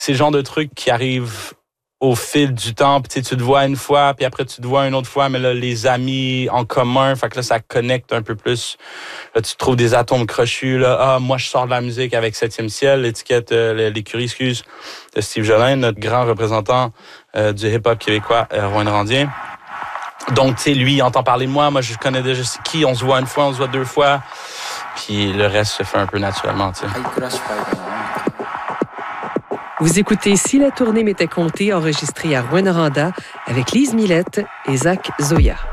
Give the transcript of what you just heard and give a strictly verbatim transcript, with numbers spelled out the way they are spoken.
c'est le genre de truc qui arrive au fil du temps, puis tu te vois une fois, puis après tu te vois une autre fois, mais là, les amis en commun, fait que là, ça connecte un peu plus. Là, tu trouves des atomes crochus, là. Ah, moi, je sors de la musique avec Septième Ciel, l'étiquette, euh, l'écurie, excuse, de Steve Jolin, notre grand représentant euh, du hip-hop québécois, euh, Rouen Randien. Donc, tu sais, lui, il entend parler de moi, moi, je connais déjà c'est qui, on se voit une fois, on se voit deux fois, puis le reste se fait un peu naturellement, tu sais. Vous écoutez Si la tournée m'était comptée, enregistré à Rouyn-Noranda avec Lise Millette et Zach Zoya.